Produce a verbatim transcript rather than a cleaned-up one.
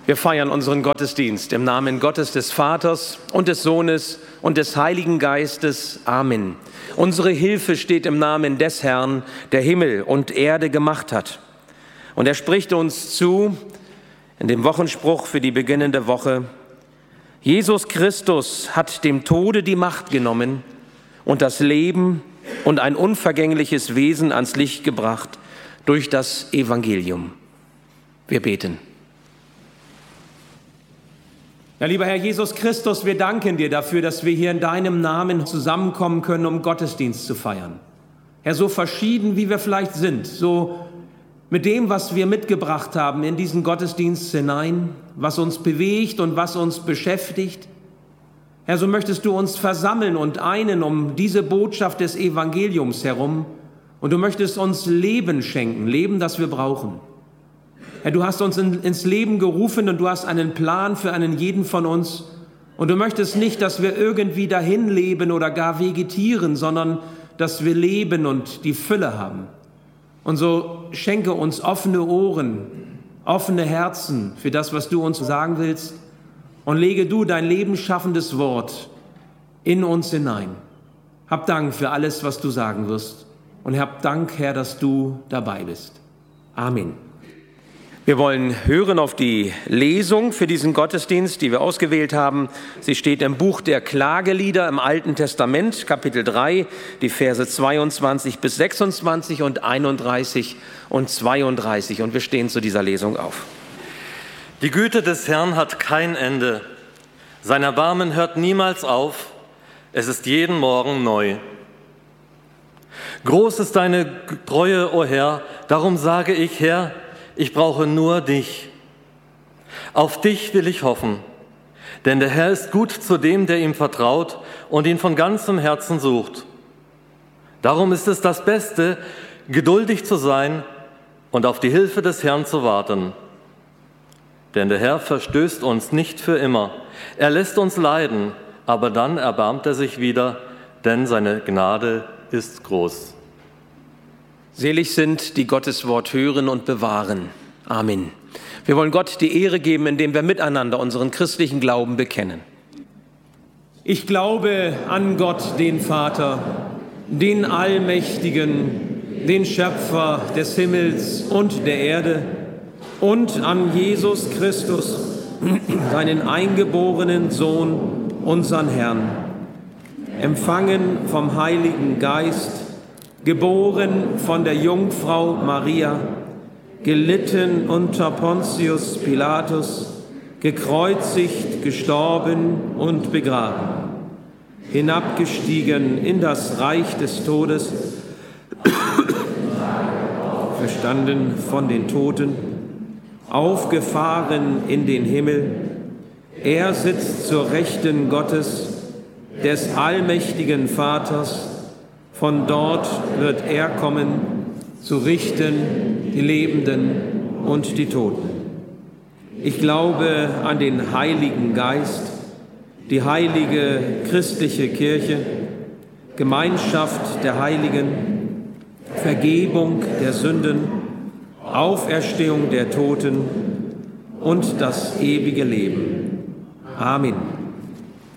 Wir feiern unseren Gottesdienst im Namen Gottes des Vaters und des Sohnes und des Heiligen Geistes. Amen. Unsere Hilfe steht im Namen des Herrn, der Himmel und Erde gemacht hat. Und er spricht uns zu in dem Wochenspruch für die beginnende Woche: Jesus Christus hat dem Tode die Macht genommen und das Leben und ein unvergängliches Wesen ans Licht gebracht durch das Evangelium. Wir beten. Ja, lieber Herr Jesus Christus, wir danken dir dafür, dass wir hier in deinem Namen zusammenkommen können, um Gottesdienst zu feiern. Herr, so verschieden wie wir vielleicht sind, so mit dem, was wir mitgebracht haben in diesen Gottesdienst hinein, was uns bewegt und was uns beschäftigt. Herr, so möchtest du uns versammeln und einen um diese Botschaft des Evangeliums herum, und du möchtest uns Leben schenken, Leben, das wir brauchen. Herr, du hast uns in, ins Leben gerufen und du hast einen Plan für einen jeden von uns. Und du möchtest nicht, dass wir irgendwie dahin leben oder gar vegetieren, sondern dass wir leben und die Fülle haben. Und so schenke uns offene Ohren, offene Herzen für das, was du uns sagen willst. Und lege du dein lebensschaffendes Wort in uns hinein. Hab Dank für alles, was du sagen wirst. Und hab Dank, Herr, dass du dabei bist. Amen. Wir wollen hören auf die Lesung für diesen Gottesdienst, die wir ausgewählt haben. Sie steht im Buch der Klagelieder im Alten Testament, Kapitel drei, die Verse zweiundzwanzig bis sechsundzwanzig und einunddreißig und zweiunddreißig. Und wir stehen zu dieser Lesung auf. Die Güte des Herrn hat kein Ende. Sein Erbarmen hört niemals auf. Es ist jeden Morgen neu. Groß ist deine Treue, o Herr, darum sage ich, Herr, ich brauche nur dich. Auf dich will ich hoffen, denn der Herr ist gut zu dem, der ihm vertraut und ihn von ganzem Herzen sucht. Darum ist es das Beste, geduldig zu sein und auf die Hilfe des Herrn zu warten. Denn der Herr verstößt uns nicht für immer. Er lässt uns leiden, aber dann erbarmt er sich wieder, denn seine Gnade ist groß. Selig sind, die Gottes Wort hören und bewahren. Amen. Wir wollen Gott die Ehre geben, indem wir miteinander unseren christlichen Glauben bekennen. Ich glaube an Gott, den Vater, den Allmächtigen, den Schöpfer des Himmels und der Erde, und an Jesus Christus, seinen eingeborenen Sohn, unseren Herrn, empfangen vom Heiligen Geist, geboren von der Jungfrau Maria, gelitten unter Pontius Pilatus, gekreuzigt, gestorben und begraben, hinabgestiegen in das Reich des Todes, verstanden von den Toten, aufgefahren in den Himmel. Er sitzt zur Rechten Gottes, des allmächtigen Vaters. Von dort wird er kommen, zu richten die Lebenden und die Toten. Ich glaube an den Heiligen Geist, die heilige christliche Kirche, Gemeinschaft der Heiligen, Vergebung der Sünden, Auferstehung der Toten und das ewige Leben. Amen.